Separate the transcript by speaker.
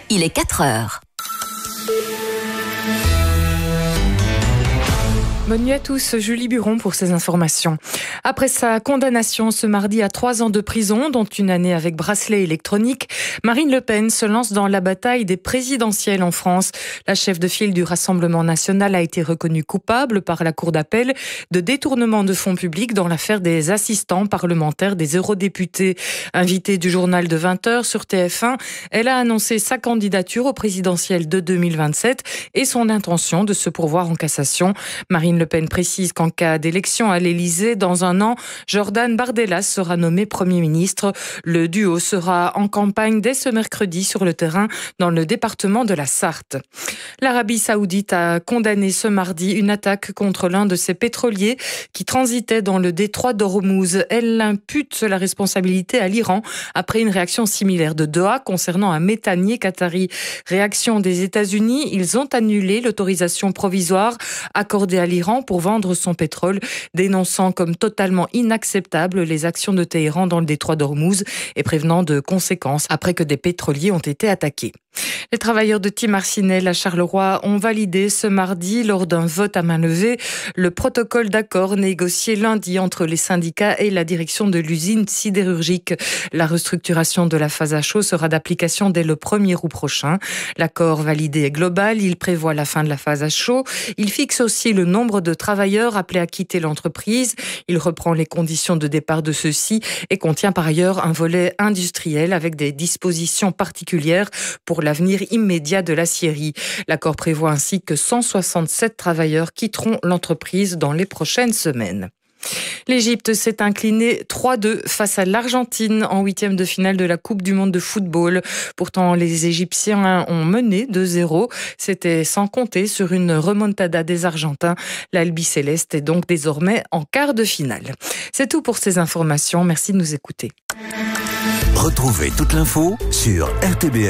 Speaker 1: il est 4 heures.
Speaker 2: Bonne nuit à tous, Julie Buron pour ces informations. Après sa condamnation ce mardi à 3 ans de prison, dont une année avec bracelet électronique, Marine Le Pen se lance dans la bataille des présidentielles en France. La chef de file du Rassemblement national a été reconnue coupable par la Cour d'appel de détournement de fonds publics dans l'affaire des assistants parlementaires des eurodéputés. Invitée du journal de 20h sur TF1, elle a annoncé sa candidature aux présidentielles de 2027 et son intention de se pourvoir en cassation. Marine Le Pen précise qu'en cas d'élection à l'Élysée, dans un an, Jordan Bardella sera nommé Premier ministre. Le duo sera en campagne dès ce mercredi sur le terrain dans le département de la Sarthe. L'Arabie Saoudite a condamné ce mardi une attaque contre l'un de ses pétroliers qui transitait dans le détroit d'Ormuz. Elle impute la responsabilité à l'Iran après une réaction similaire de Doha concernant un méthanier qatari. Réaction des États-Unis, ils ont annulé l'autorisation provisoire accordée à l'Iran pour vendre son pétrole, dénonçant comme totalement inacceptables les actions de Téhéran dans le détroit d'Ormuz et prévenant de conséquences après que des pétroliers ont été attaqués. Les travailleurs de Tim Arsinel à Charleroi ont validé ce mardi, lors d'un vote à main levée, le protocole d'accord négocié lundi entre les syndicats et la direction de l'usine sidérurgique. La restructuration de la phase à chaud sera d'application dès le 1er août prochain. L'accord validé est global, il prévoit la fin de la phase à chaud. Il fixe aussi le nombre de travailleurs appelés à quitter l'entreprise. Il reprend les conditions de départ de ceux-ci et contient par ailleurs un volet industriel avec des dispositions particulières pour l'avenir immédiat de l'aciérie. L'accord prévoit ainsi que 167 travailleurs quitteront l'entreprise dans les prochaines semaines. L'Égypte s'est inclinée 3-2 face à l'Argentine en 8e de finale de la Coupe du monde de football. Pourtant, les Égyptiens ont mené 2-0. C'était sans compter sur une remontada des Argentins. L'Albi-Céleste est donc désormais en quart de finale. C'est tout pour ces informations. Merci de nous écouter.
Speaker 3: Retrouvez toute l'info sur RTB.